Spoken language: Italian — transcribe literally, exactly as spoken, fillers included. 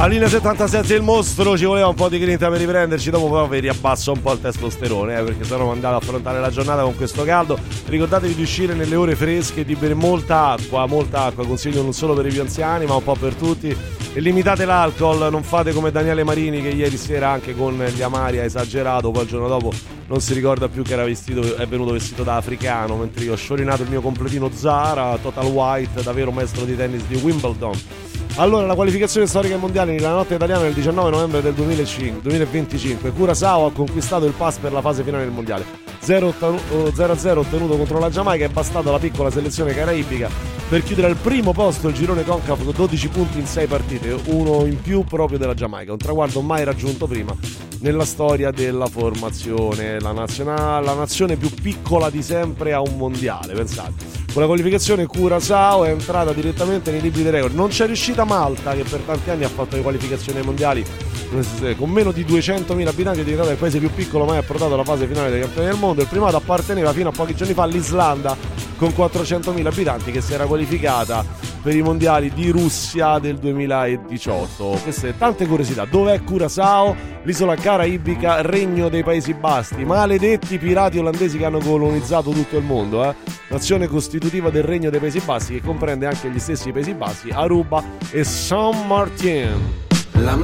A linea settantasette il mostro, ci voleva un po' di grinta per riprenderci, dopo però vi riabbasso un po' il testosterone, eh, perché sennò andate ad affrontare la giornata con questo caldo. Ricordatevi di uscire nelle ore fresche e di bere molta acqua, molta acqua, consiglio non solo per i più anziani ma un po' per tutti. E limitate l'alcol, non fate come Daniele Marini che ieri sera anche con gli amari ha esagerato, poi il giorno dopo non si ricorda più che era vestito, è venuto vestito da africano, mentre io ho sciorinato il mio completino Zara, Total White, davvero maestro di tennis di Wimbledon. Allora, la qualificazione storica mondiale nella notte italiana del diciannove novembre del duemilaventicinque. Curaçao ha conquistato il pass per la fase finale del mondiale. zero a zero ottenuto contro la Giamaica, è bastata la piccola selezione caraibica per chiudere al primo posto il girone CONCACAF con dodici punti in sei partite, uno in più proprio della Giamaica, un traguardo mai raggiunto prima nella storia della formazione. La, nazionale, la nazione più piccola di sempre a un mondiale, pensate. Con la qualificazione Curaçao è entrata direttamente nei libri dei record. Non c'è riuscita Malta, che per tanti anni ha fatto le qualificazioni ai mondiali con meno di duecentomila abitanti, è diventato il paese più piccolo mai approdato alla fase finale dei campioni del mondo. Il primato apparteneva fino a pochi giorni fa all'Islanda con quattrocentomila abitanti, che si era qualificata per i mondiali di Russia del duemiladiciotto. Queste tante curiosità. Dov'è Curaçao? L'isola caraibica, regno dei Paesi Bassi, maledetti pirati olandesi che hanno colonizzato tutto il mondo, eh? Nazione costitutiva del regno dei Paesi Bassi, che comprende anche gli stessi Paesi Bassi, Aruba e Saint Martin. La